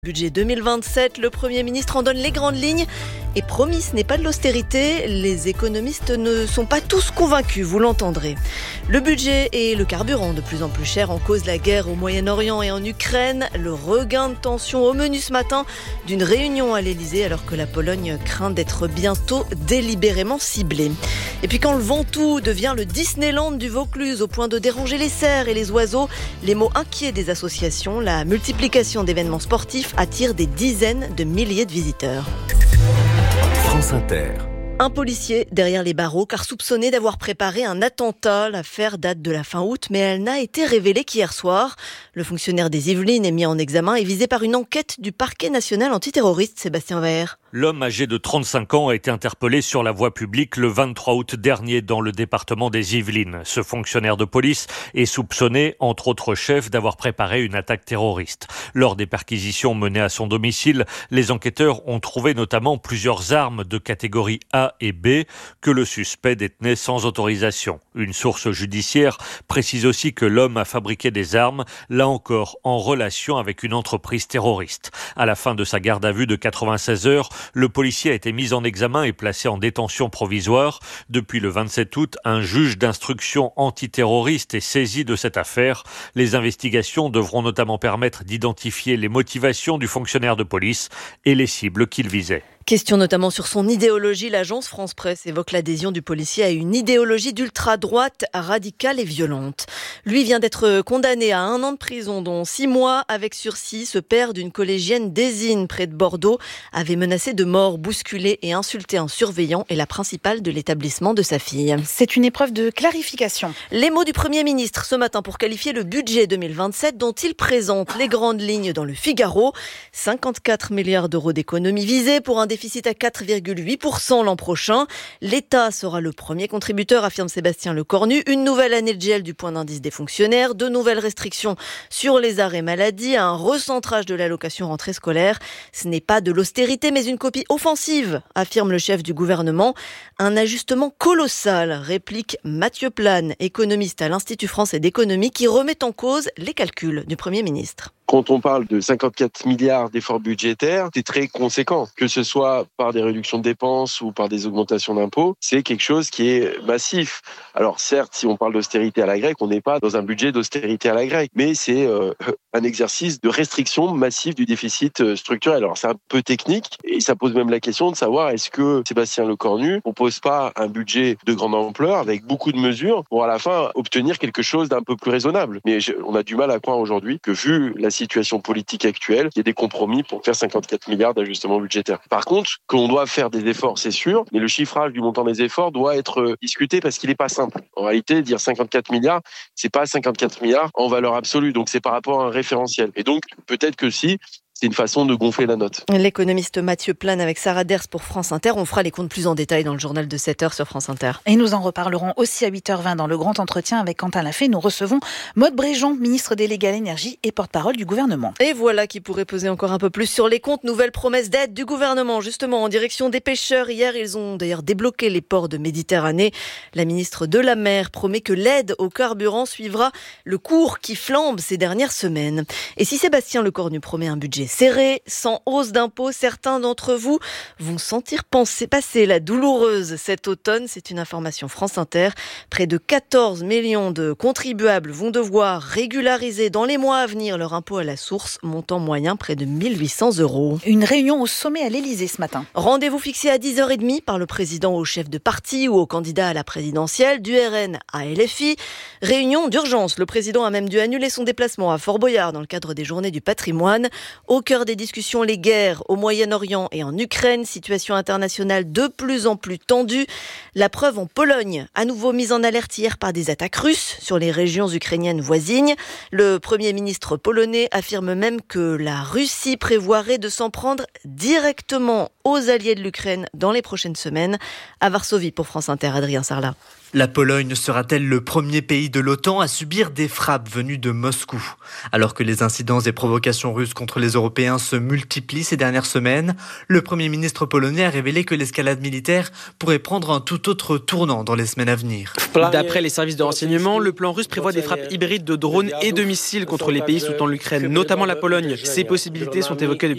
Budget 2027, le Premier ministre en donne les grandes lignes et promis, ce n'est pas de l'austérité. Les économistes ne sont pas tous convaincus, vous l'entendrez. Le budget et le carburant de plus en plus cher en cause la guerre au Moyen-Orient et en Ukraine. Le regain de tension au menu ce matin d'une réunion à l'Elysée alors que la Pologne craint d'être bientôt délibérément ciblée. Et puis quand le Ventoux devient le Disneyland du Vaucluse au point de déranger les cerfs et les oiseaux, les mots inquiets des associations, la multiplication d'événements sportifs attire des dizaines de milliers de visiteurs. France Inter. Un policier derrière les barreaux car soupçonné d'avoir préparé un attentat. L'affaire date de la fin août, mais elle n'a été révélée qu'hier soir. Le fonctionnaire des Yvelines est mis en examen et visé par une enquête du parquet national antiterroriste, Sébastien Vaher. L'homme âgé de 35 ans a été interpellé sur la voie publique le 23 août dernier dans le département des Yvelines. Ce fonctionnaire de police est soupçonné, entre autres chefs, d'avoir préparé une attaque terroriste. Lors des perquisitions menées à son domicile, les enquêteurs ont trouvé notamment plusieurs armes de catégorie A et B que le suspect détenait sans autorisation. Une source judiciaire précise aussi que l'homme a fabriqué des armes, là encore en relation avec une entreprise terroriste. À la fin de sa garde à vue de 96 heures, le policier a été mis en examen et placé en détention provisoire. Depuis le 27 août, un juge d'instruction antiterroriste est saisi de cette affaire. Les investigations devront notamment permettre d'identifier les motivations du fonctionnaire de police et les cibles qu'il visait. Question notamment sur son idéologie. L'agence France Presse évoque l'adhésion du policier à une idéologie d'ultra-droite radicale et violente. Lui vient d'être condamné à 1 an de prison, dont 6 mois avec sursis. Ce père d'une collégienne d'Ezine, près de Bordeaux, avait menacé de mort, bousculé et insulté un surveillant et la principale de l'établissement de sa fille. C'est une épreuve de clarification. Les mots du Premier ministre ce matin pour qualifier le budget 2027 dont il présente les grandes lignes dans le Figaro. 54 milliards d'euros d'économies visées pour un déficit à 4,8% l'an prochain. L'État sera le premier contributeur, affirme Sébastien Lecornu. Une nouvelle année de gel du point d'indice des fonctionnaires, de nouvelles restrictions sur les arrêts maladie, un recentrage de l'allocation rentrée scolaire. Ce n'est pas de l'austérité, mais une copie offensive, affirme le chef du gouvernement. Un ajustement colossal, réplique Mathieu Plane, économiste à l'Institut français d'économie, qui remet en cause les calculs du Premier ministre. Quand on parle de 54 milliards d'efforts budgétaires, c'est très conséquent. Que ce soit par des réductions de dépenses ou par des augmentations d'impôts, c'est quelque chose qui est massif. Alors certes, si on parle d'austérité à la grecque, on n'est pas dans un budget d'austérité à la grecque, mais c'est un exercice de restriction massive du déficit structurel. Alors c'est un peu technique et ça pose même la question de savoir est-ce que Sébastien Lecornu ne propose pas un budget de grande ampleur avec beaucoup de mesures pour à la fin obtenir quelque chose d'un peu plus raisonnable. Mais on a du mal à croire aujourd'hui que vu la situation politique actuelle, il y a des compromis pour faire 54 milliards d'ajustements budgétaires. Par contre, qu'on doit faire des efforts, c'est sûr, mais le chiffrage du montant des efforts doit être discuté parce qu'il n'est pas simple. En réalité, dire 54 milliards, c'est pas 54 milliards en valeur absolue, donc c'est par rapport à un référentiel. Et donc, peut-être que si, c'est une façon de gonfler la note. L'économiste Mathieu Plane avec Sarah Ders pour France Inter. On fera les comptes plus en détail dans le journal de 7h sur France Inter. Et nous en reparlerons aussi à 8h20 dans le grand entretien avec Quentin Lafay. Nous recevons Maude Bréjon, ministre déléguée à l'énergie et porte-parole du gouvernement. Et voilà qui pourrait peser encore un peu plus sur les comptes. Nouvelle promesse d'aide du gouvernement, justement, en direction des pêcheurs. Hier, ils ont d'ailleurs débloqué les ports de Méditerranée. La ministre de la Mer promet que l'aide au carburant suivra le cours qui flambe ces dernières semaines. Et si Sébastien Lecornu promet un budget serré, sans hausse d'impôts, certains d'entre vous vont sentir passer la douloureuse cet automne. C'est une information France Inter. Près de 14 millions de contribuables vont devoir régulariser dans les mois à venir leur impôt à la source, montant moyen près de 1 800 €. Une réunion au sommet à l'Elysée ce matin. Rendez-vous fixé à 10h30 par le président au chef de parti ou au candidat à la présidentielle, du RN à LFI. Réunion d'urgence. Le président a même dû annuler son déplacement à Fort-Boyard dans le cadre des Journées du patrimoine. Au cœur des discussions, les guerres au Moyen-Orient et en Ukraine, situation internationale de plus en plus tendue. La preuve en Pologne, à nouveau mise en alerte hier par des attaques russes sur les régions ukrainiennes voisines. Le Premier ministre polonais affirme même que la Russie prévoirait de s'en prendre directement aux alliés de l'Ukraine dans les prochaines semaines. À Varsovie pour France Inter, Adrien Sarlat. La Pologne sera-t-elle le premier pays de l'OTAN à subir des frappes venues de Moscou ? Alors que les incidents et provocations russes contre les Européens se multiplient ces dernières semaines, le Premier ministre polonais a révélé que l'escalade militaire pourrait prendre un tout autre tournant dans les semaines à venir. D'après les services de renseignement, le plan russe prévoit des frappes hybrides de drones et de missiles contre les pays soutenant l'Ukraine, notamment la Pologne. Ces possibilités sont évoquées depuis